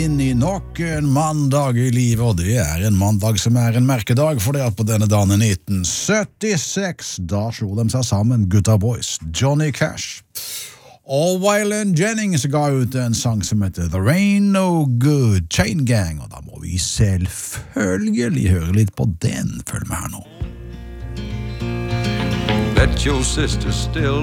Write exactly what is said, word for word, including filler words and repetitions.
Inn i nok en mandag i livet, og det er en mandag som er en merkedag, for det er på denne dagen i nitten syttiseks, da slo de seg sammen, Gutta Boys, Johnny Cash. Og Waylon Jennings ga ut en sang som heter There Ain't No Good, Chain Gang, og da må vi selvfølgelig høre litt på den. Følg med her nå. Bet your sister still